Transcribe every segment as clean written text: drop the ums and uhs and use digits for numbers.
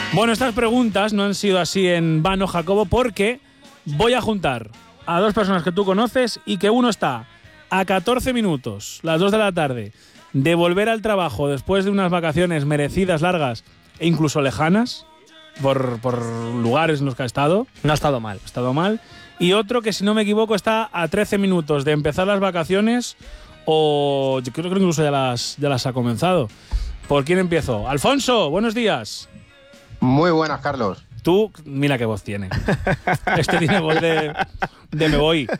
Bueno, estas preguntas no han sido así en vano, Jacobo, porque voy a juntar a dos personas que tú conoces y que uno está a 14 minutos, las 2 de la tarde, de volver al trabajo después de unas vacaciones merecidas, largas e incluso lejanas, por lugares en los que ha estado. No ha estado mal. Ha estado mal. Y otro que, si no me equivoco, está a 13 minutos de empezar las vacaciones, o yo creo que incluso ya las ha comenzado. ¿Por quién empiezo? Alfonso, buenos días. Muy buenas, Carlos. Tú, mira qué voz tiene. Este tiene voz de me voy.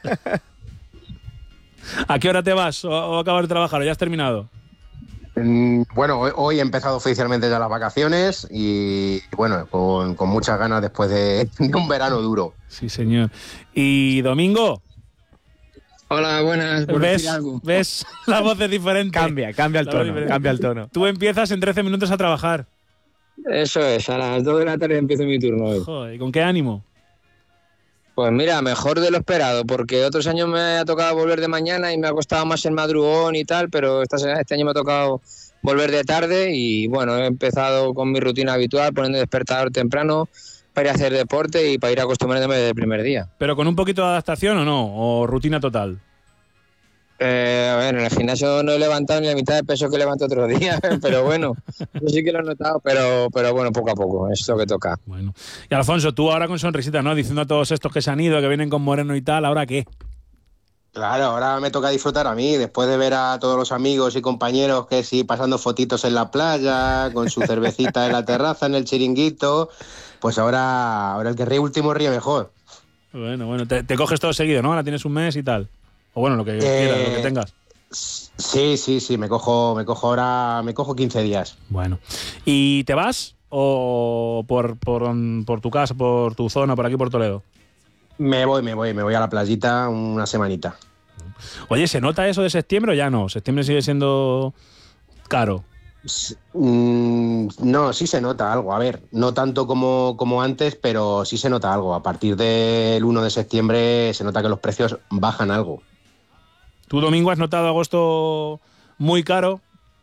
¿A qué hora te vas? ¿O acabas de trabajar? ¿O ya has terminado? Bueno, hoy he empezado oficialmente ya las vacaciones y bueno, con muchas ganas después de un verano duro. Sí, señor. ¿Y Domingo? Hola, buenas. ¿Ves? La voz es diferente. Cambia el tono. Tú empiezas en 13 minutos a trabajar. Eso es, a las 2 de la tarde empiezo mi turno hoy. Joder, ¿y con qué ánimo? Pues mira, mejor de lo esperado, porque otros años me ha tocado volver de mañana y me ha costado más el madrugón y tal, pero este año me ha tocado volver de tarde y bueno, he empezado con mi rutina habitual, poniendo despertador temprano para ir a hacer deporte y para ir acostumbrándome desde el primer día. ¿Pero con un poquito de adaptación o no? ¿O rutina total? A ver, en el gimnasio no he levantado ni la mitad de peso que levanto otros días, pero bueno, eso sí que lo he notado, pero bueno, poco a poco, es lo que toca. Bueno. Y Alfonso, tú ahora con sonrisita, ¿no? Diciendo a todos estos que se han ido, que vienen con Moreno y tal, ¿ahora qué? Claro, ahora me toca disfrutar a mí, después de ver a todos los amigos y compañeros que sí, pasando fotitos en la playa, con su cervecita en la terraza, en el chiringuito, pues ahora el que ríe último ríe mejor. Bueno, te coges todo seguido, ¿no? Ahora tienes un mes y tal. O bueno, lo que quieras, lo que tengas. Sí, me cojo 15 días. Bueno. ¿Y te vas? ¿O por tu casa, por tu zona, por aquí, por Toledo? Me voy a la playita una semanita. Oye, ¿se nota eso de septiembre o ya no? ¿Septiembre sigue siendo caro? No, sí se nota algo. A ver, no tanto como antes, pero sí se nota algo. A partir del 1 de septiembre se nota que los precios bajan algo. ¿Tú, Domingo, has notado agosto muy caro?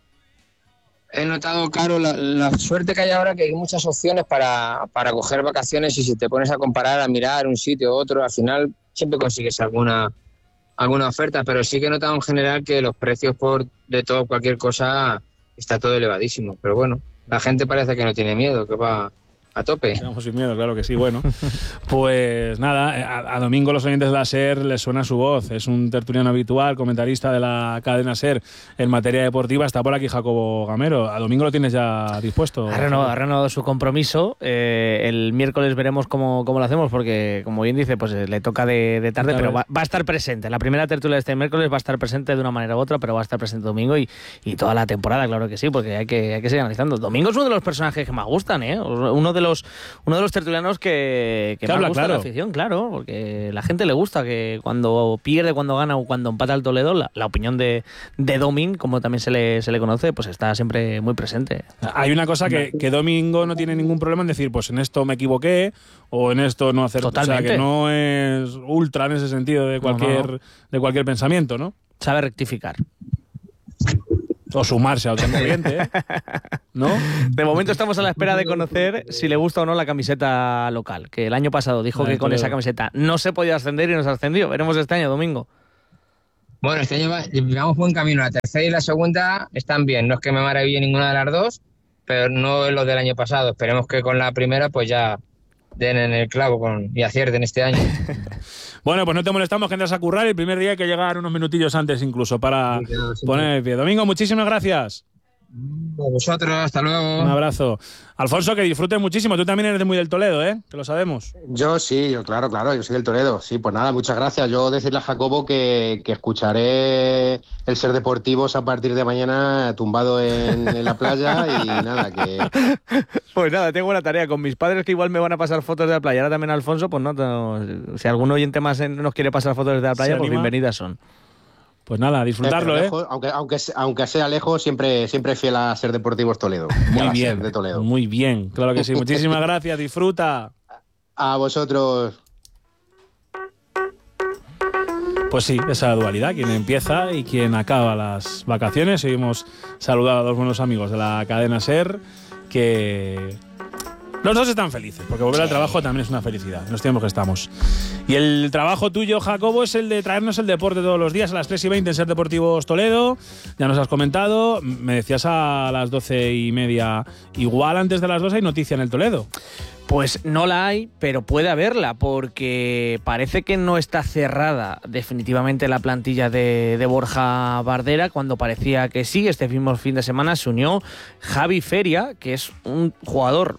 He notado, caro, la suerte que hay ahora, que hay muchas opciones para coger vacaciones y si te pones a comparar, a mirar un sitio u otro, al final siempre consigues alguna oferta, pero sí que he notado en general que los precios de todo, cualquier cosa, está todo elevadísimo. Pero bueno, la gente parece que no tiene miedo, que va a tope. Estamos sin miedo, claro que sí. Bueno, pues nada, a Domingo los oyentes de la SER les suena su voz. Es un tertuliano habitual, comentarista de la cadena SER en materia deportiva. Está por aquí Jacobo Gamero. A Domingo lo tienes ya dispuesto. Ha renovado su compromiso. El miércoles veremos cómo lo hacemos, porque como bien dice, pues le toca de tarde, pero va a estar presente. La primera tertulia de este miércoles va a estar presente de una manera u otra, pero va a estar presente Domingo y toda la temporada, claro que sí, porque hay que seguir analizando. Domingo es uno de los personajes que más gustan, uno de los tertulianos que más habla gusta claro. De la afición, claro, porque la gente le gusta que cuando pierde, cuando gana o cuando empata el Toledo, la opinión de Domin, como también se le conoce, pues está siempre muy presente. Hay una cosa que Domingo no tiene ningún problema en decir, pues en esto me equivoqué o en esto no hacer. Totalmente. O sea, que no es ultra en ese sentido de cualquier pensamiento, ¿no? Sabe rectificar. O sumarse a otra corriente, ¿no? De momento estamos a la espera de conocer si le gusta o no la camiseta local, que el año pasado dijo que con esa camiseta no se podía ascender y nos ascendió. Veremos este año, Domingo. Bueno, este año llevamos buen camino. La tercera y la segunda están bien. No es que me maraville ninguna de las dos, pero no es lo del año pasado. Esperemos que con la primera pues ya den en el clavo y acierten este año. Bueno, pues no te molestamos, que entras a currar. El primer día hay que llegar unos minutillos antes incluso para poner el pie. Domingo, muchísimas gracias. A vosotros, hasta luego. Un abrazo. Alfonso, que disfrutes muchísimo. Tú también eres muy del Toledo, Que lo sabemos. Yo claro, yo soy del Toledo. Sí, pues nada, muchas gracias. Yo decirle a Jacobo que escucharé el Ser Deportivos a partir de mañana tumbado en la playa y nada, que... Pues nada, tengo una tarea con mis padres que igual me van a pasar fotos de la playa. Ahora también Alfonso, pues no, si algún oyente más nos quiere pasar fotos de la playa, pues bienvenidas son. Pues nada, a disfrutarlo, lejos, aunque sea lejos, siempre fiel a Ser Deportivos Toledo. Muy bien, de Toledo. Muy bien, claro que sí. Muchísimas gracias, disfruta. A vosotros. Pues sí, esa dualidad, quien empieza y quien acaba las vacaciones. Seguimos saludando a dos buenos amigos de la cadena SER que Los dos están felices, porque volver al trabajo también es una felicidad, en los tiempos que estamos. Y el trabajo tuyo, Jacobo, es el de traernos el deporte todos los días a las 3:20 en Ser Deportivos Toledo. Ya nos has comentado, me decías a las 12:30, igual antes de las 2 hay noticia en el Toledo. Pues no la hay, pero puede haberla, porque parece que no está cerrada definitivamente la plantilla de Borja Bardera, cuando parecía que sí. Este mismo fin de semana se unió Javi Feria, que es un jugador,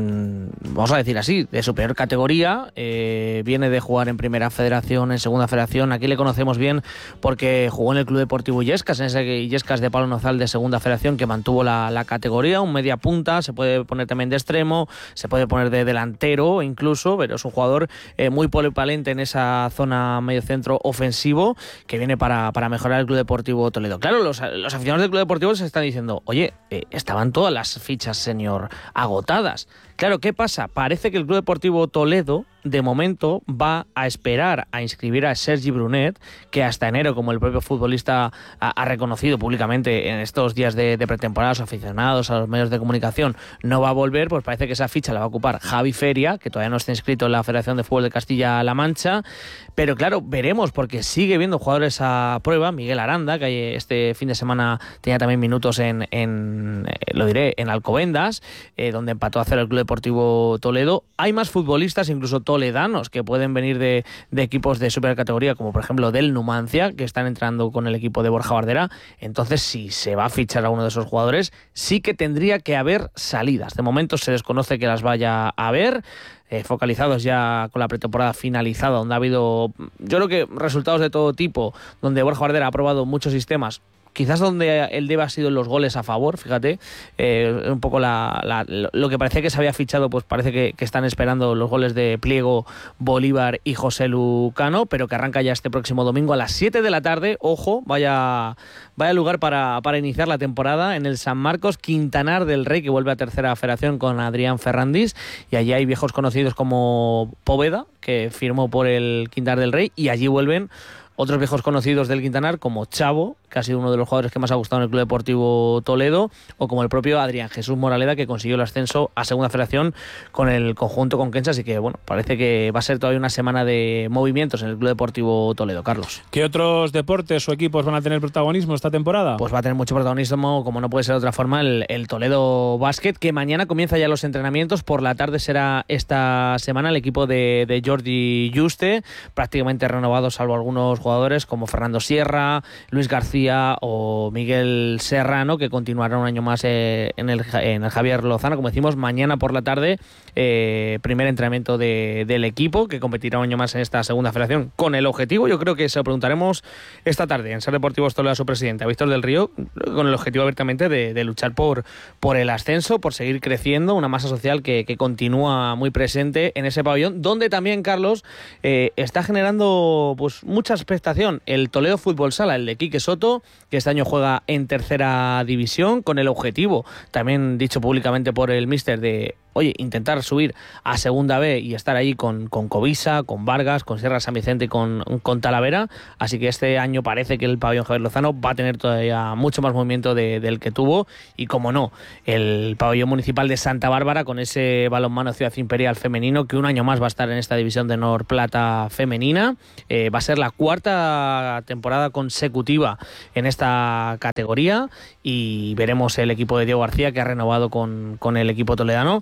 vamos a decir así, de superior categoría. Viene de jugar en Primera Federación, en Segunda Federación. Aquí le conocemos bien porque jugó en el Club Deportivo Illescas, en ese Illescas de Pablo Nozal de Segunda Federación, que mantuvo la categoría, un media punta. Se puede poner también de extremo, se puede poner de delantero incluso, pero es un jugador muy polivalente en esa zona medio centro ofensivo, que viene para mejorar el Club Deportivo Toledo. Claro, los aficionados del Club Deportivo se están diciendo, oye, estaban todas las fichas senior agotadas. Claro, ¿qué pasa? Parece que el Club Deportivo Toledo, de momento, va a esperar a inscribir a Sergi Brunet, que hasta enero, como el propio futbolista ha reconocido públicamente en estos días de pretemporada, a los aficionados, a los medios de comunicación, no va a volver. Pues parece que esa ficha la va a ocupar Javi Feria, que todavía no está inscrito en la Federación de Fútbol de Castilla-La Mancha. Pero claro, veremos, porque sigue viendo jugadores a prueba. Miguel Aranda, que este fin de semana tenía también minutos en Alcobendas, donde empató a 0 el Club Deportivo Toledo. Hay más futbolistas, incluso toledanos, que pueden venir de equipos de supercategoría, como por ejemplo del Numancia, que están entrando con el equipo de Borja Bardera. Entonces, si se va a fichar a uno de esos jugadores, sí que tendría que haber salidas. De momento se desconoce que las vaya a haber. Focalizados ya con la pretemporada finalizada, donde ha habido, yo creo que resultados de todo tipo, donde Borja Bardera ha probado muchos sistemas. Quizás donde el debe ha sido los goles a favor, fíjate, un poco lo que parecía que se había fichado, pues parece que están esperando los goles de Pliego, Bolívar y José Lucano, pero que arranca ya este próximo domingo a las 7 de la tarde. Ojo, vaya lugar para iniciar la temporada en el San Marcos. Quintanar del Rey, que vuelve a Tercera Federación con Adrián Ferrandis, y allí hay viejos conocidos como Poveda, que firmó por el Quintanar del Rey, y allí vuelven otros viejos conocidos del Quintanar, como Chavo, que ha sido uno de los jugadores que más ha gustado en el Club Deportivo Toledo, o como el propio Adrián Jesús Moraleda, que consiguió el ascenso a Segunda Federación con el conjunto conquense. Así que, bueno, parece que va a ser todavía una semana de movimientos en el Club Deportivo Toledo, Carlos. ¿Qué otros deportes o equipos van a tener protagonismo esta temporada? Pues va a tener mucho protagonismo, como no puede ser de otra forma, el Toledo Basket, que mañana comienza ya los entrenamientos. Por la tarde será esta semana el equipo de Jordi Juste, prácticamente renovado, salvo algunos jugadores como Fernando Sierra, Luis García o Miguel Serrano, que continuará un año más en el Javier Lozano. Como decimos, mañana por la tarde, primer entrenamiento del equipo, que competirá un año más en esta Segunda Federación, con el objetivo, yo creo que se lo preguntaremos esta tarde en Ser Deportivos Toledo a su presidente, a Víctor del Río, con el objetivo abiertamente de luchar por el ascenso, por seguir creciendo, una masa social que continúa muy presente en ese pabellón, donde también, Carlos, está generando pues mucha expectación el Toledo Fútbol Sala, el de Quique Soto, que este año juega en Tercera División, con el objetivo, también dicho públicamente por el míster, de intentar subir a Segunda B y estar ahí con Covisa, con Vargas, con Sierra San Vicente y con Talavera. Así que este año parece que el pabellón Javier Lozano va a tener todavía mucho más movimiento del que tuvo. Y como no, el pabellón municipal de Santa Bárbara, con ese balonmano Ciudad Imperial femenino, que un año más va a estar en esta división de Nor Plata femenina. Va a ser la cuarta temporada consecutiva en esta categoría, y veremos el equipo de Diego García, que ha renovado con el equipo toledano,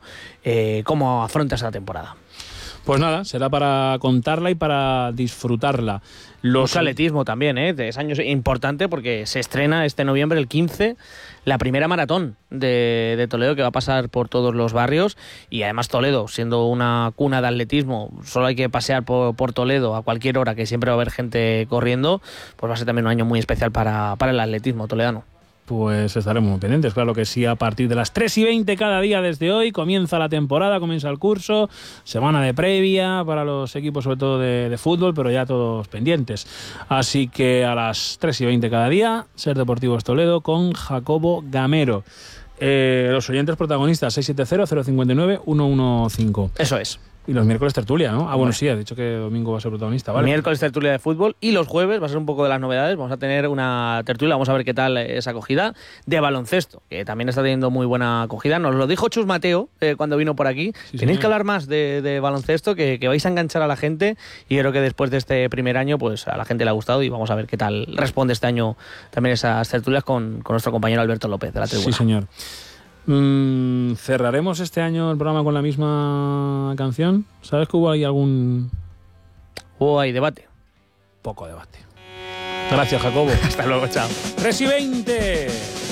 cómo afronta esa temporada. Pues nada, será para contarla y para disfrutarla. Los atletismo también, es año importante, porque se estrena este noviembre, el 15, la primera maratón de Toledo, que va a pasar por todos los barrios. Y además Toledo, siendo una cuna de atletismo, solo hay que pasear por Toledo a cualquier hora, que siempre va a haber gente corriendo. Pues va a ser también un año muy especial para el atletismo toledano. Pues estaremos muy pendientes, claro que sí. A partir de las 3:20 cada día desde hoy comienza la temporada, comienza el curso, semana de previa para los equipos, sobre todo de fútbol, pero ya todos pendientes. Así que a las 3:20 cada día, Ser Deportivos Toledo con Jacobo Gamero. Los oyentes protagonistas, 670-059-115. Eso es. Y los miércoles tertulia, ¿no? Ah, bueno, sí, ha dicho que domingo va a ser protagonista, ¿vale? Miércoles tertulia de fútbol y los jueves va a ser un poco de las novedades. Vamos a tener una tertulia, vamos a ver qué tal esa acogida de baloncesto, que también está teniendo muy buena acogida. Nos lo dijo Chus Mateo cuando vino por aquí. Sí, Tenéis señor. que hablar más de baloncesto, que vais a enganchar a la gente, y creo que después de este primer año pues a la gente le ha gustado y vamos a ver qué tal responde este año también esas tertulias con nuestro compañero Alberto López de la Tribuna. Sí, señor. ¿Cerraremos este año el programa con la misma canción? ¿Sabes que hubo ahí algún Hay debate. poco debate? Gracias, Jacobo. Hasta luego, chao. 3:20.